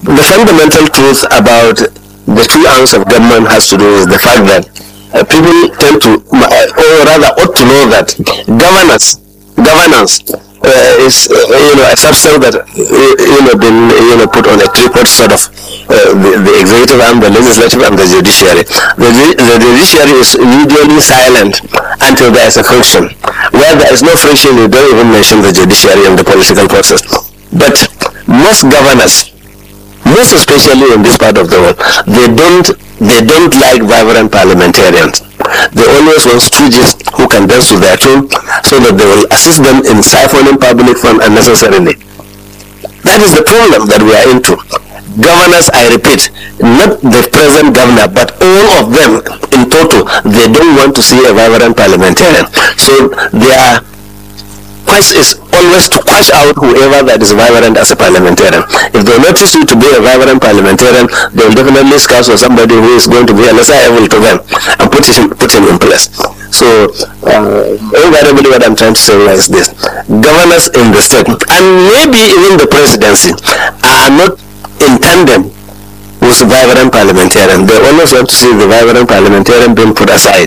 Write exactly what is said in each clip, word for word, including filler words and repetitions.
the fundamental truth about the two arms of government has to do with the fact that uh, people tend to, uh, or rather ought to know that governance, governance uh, is, uh, you know, a substance that, uh, you know, been, you know, put on a tripod sort of, uh, the, the executive arm, the legislative and the judiciary. The, the judiciary is usually silent until there is a friction. Where there is no friction, you don't even mention the judiciary and the political process. But most governors, most especially in this part of the world, they don't they don't like vibrant parliamentarians. They always want stooges who can dance to their tune so that they will assist them in siphoning public funds unnecessarily. That is the problem that we are into. Governors, I repeat, not the present governor, but all of them in total, they don't want to see a vibrant parliamentarian. So their quest is always to quash out whoever that is vibrant as a parliamentarian. If they notice you to be a vibrant parliamentarian, they will definitely scout for somebody who is going to be a lesser evil to them and put him, put him in place. So, uh, invariably what I'm trying to say is this. Governors in the state, and maybe even the presidency, are not in tandem with the vibrant parliamentarian. They always want to see the vibrant parliamentarian being put aside,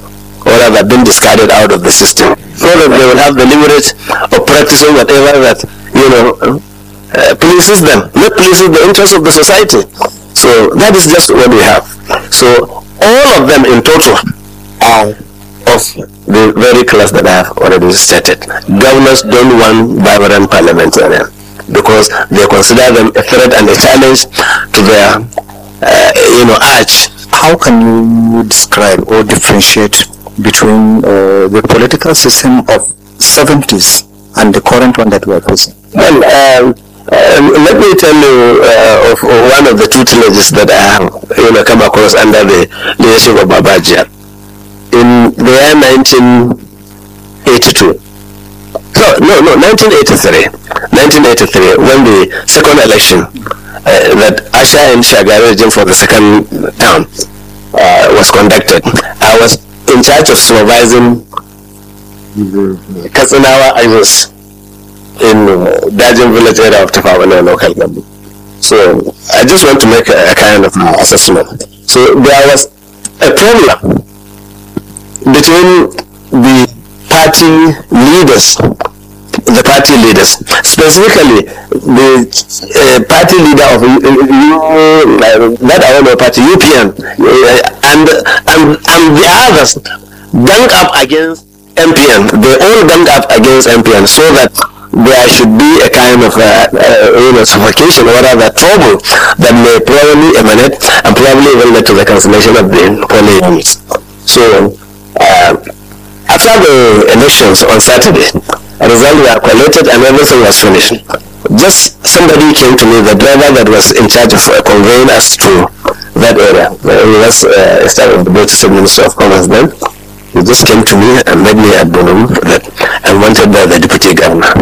or rather been discarded out of the system, so that they will have the leverage of practicing whatever that, you know, uh, pleases them, not pleases the interests of the society. So that is just what we have. So all of them in total are of the very class that I have already stated. Governors don't want vibrant parliamentarian because they consider them a threat and a challenge to their, uh, you know, arch. How can you describe or differentiate between uh, the political system of seventies and the current one that we are facing? Well, um, um, let me tell you uh, of, of one of the tutelage that I have, you know, come across under the leadership of Babaji in the year nineteen eighty-two. So, no, no, nineteen eighty-three. nineteen eighty-three, when the second election uh, that Asha and Shagari regime for the second term uh, was conducted, I was in charge of supervising Katsinawa Iris in uh, Dajin village area of Tafawala local government. So I just want to make a, a kind of assessment. So there was a problem between the party leaders, the party leaders, specifically the uh, party leader of uh, uh, that I know party U P N, uh, and and and the others ganged up against M P N. They all ganged up against M P N so that there should be a kind of uh, uh, you know, suffocation or rather trouble that may probably emanate and probably even lead to the cancellation of the polling units. So uh, after the elections on Saturday, a result were collated and everything was finished. Just somebody came to me, the driver that was in charge of uh, conveying us to that area. He was uh, instead of the British Minister of Commerce then. He just came to me and met me at Bonum that I wanted by the deputy governor.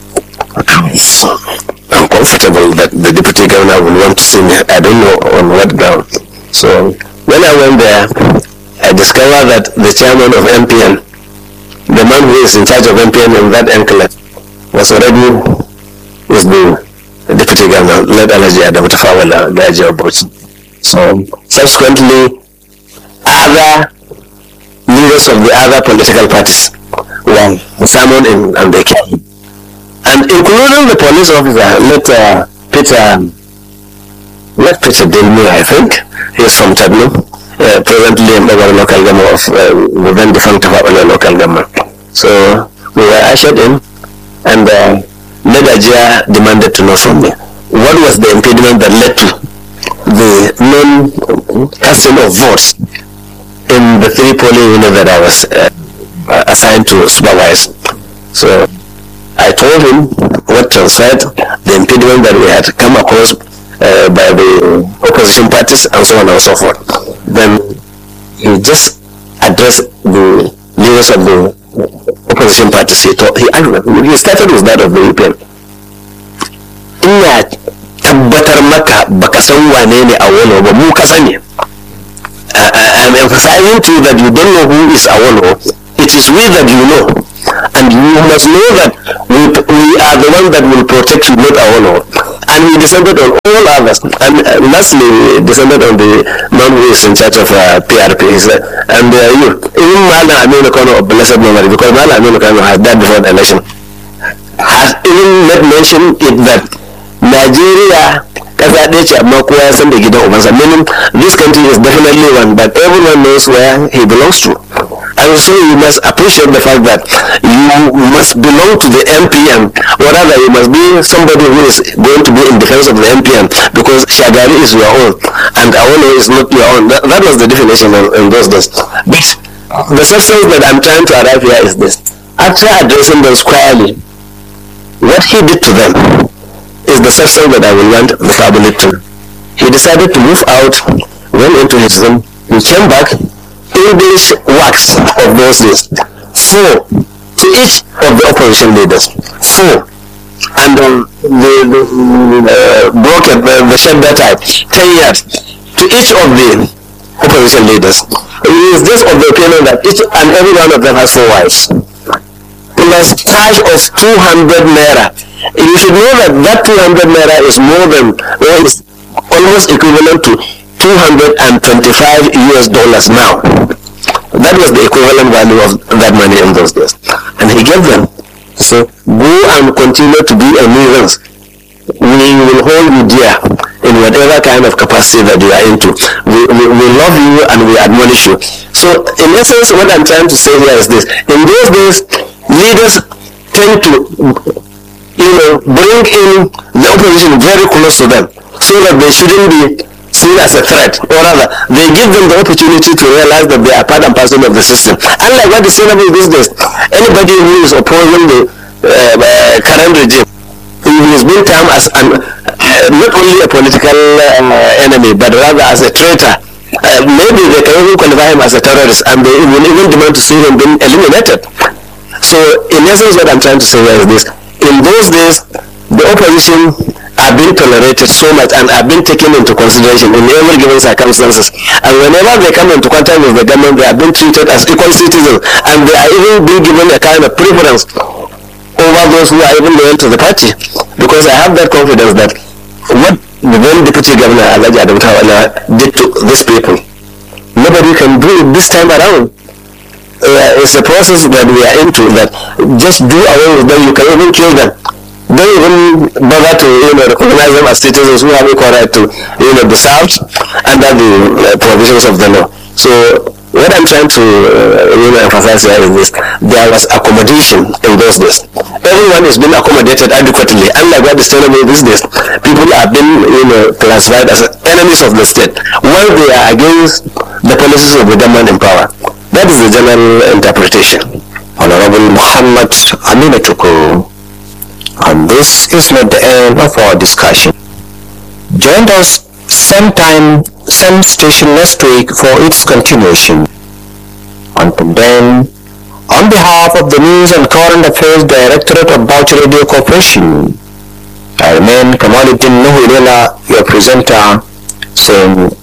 I'm comfortable that the deputy governor will want to see me. I don't know on what ground. So when I went there, I discovered that the chairman of M P N, the man who is in charge of M P N in that enclave, was already with the deputy governor, led Alaji Adam Tafawala, the Aji Obochi. So subsequently, other leaders of the other political parties were summoned in and they came. And including the police officer, let uh, Peter, let Peter Dilmi, I think, he is from Tadno, uh, presently in the local government of uh, the then defunct local government. So we were ushered in, and uh, Ledajia demanded to know from me what was the impediment that led to the non-casting of votes in the three polling units that I was uh, assigned to supervise. So I told him what transpired, the impediment that we had come across uh, by the opposition parties and so on and so forth. Then he just addressed the leaders of the opposition parties. He, told, he, he started with that of the U P N. Ina tabbatar maka baka san wane ne Awolowo ba, mu ka sani. I'm emphasizing to you that you don't know who is Awolowo. It is we that you know. And you must know that we, we are the one that will protect you, not Awolowo. And and he descended on all others. And uh, lastly, he descended on the man who is in charge of uh, P R P. He said, and uh, you, even Mala Aminu Kano of blessed memory, because Mala Aminu Kano has died before the election, has even made mention it that Nigeria kasa ɗaya ce amma kowa ya san da gidan ubansa, meaning this country is definitely one, but everyone knows where he belongs to. And so you must appreciate the fact that you must belong to the M P N, or rather you must be somebody who is going to be in defense of the M P N, because Shagari is your own and Awolo is not your own. That, that was the definition in, in those days. But the substance that I'm trying to arrive here is this. After addressing them squarely, what he did to them is the substance that I will want the cabinet to. He decided to move out, went into his room, he came back, English works of those days, four to each of the opposition leaders, four, and um, the, the uh, broker, the, the Shadda type, ten years to each of the opposition leaders. He is this of the opinion that each and every one of them has four wives, plus cash of two hundred naira. You should know that that two hundred naira is more than, well, it's almost equivalent to two hundred twenty-five U S dollars now. That was the equivalent value of that money in those days. And he gave them. So go and continue to be a nuisance. We will hold you dear in whatever kind of capacity that you are into. We, we, we love you and we admonish you. So in essence, what I'm trying to say here is this. In those days, leaders tend to, you know, bring in the opposition very close to them so that they shouldn't be seen as a threat, or rather, they give them the opportunity to realize that they are part and parcel of the system. Unlike what is seen these days, anybody who is opposing the uh, uh, current regime, he is being termed as an, uh, not only a political uh, enemy, but rather as a traitor. Uh, maybe they can even qualify him as a terrorist, and they will even demand to see him being eliminated. So, in essence, what I'm trying to say here is this. In those days, the opposition are being tolerated so much and are being taken into consideration in every given circumstances. And whenever they come into contact with the government, they are being treated as equal citizens, and they are even being given a kind of preference over those who are even loyal to the party. Because I have that confidence that what the then Deputy Governor Alhaji Adamu Tawala did to these people, nobody can do it this time around. Uh, it's a process that we are into, that just do away with them, you can even kill them. Don't even bother to, you know, recognize them as citizens who have equal right to, you know, be served under the uh, provisions of the law. So what I'm trying to uh, you know, emphasize here is this. There was accommodation in those days. Everyone is being accommodated adequately. Unlike what is telling me these days, people are being, you know, classified as enemies of the state while they are against the policies of the government in power. That is the general interpretation. Honorable Muhammad Aminu Tukur. And this is not the end of our discussion. Join us same time, same station next week for its continuation. Until then, on behalf of the News and Current Affairs Directorate of Bauchi Radio Corporation, I remain Kamaluddin Nuhulela, your presenter, saying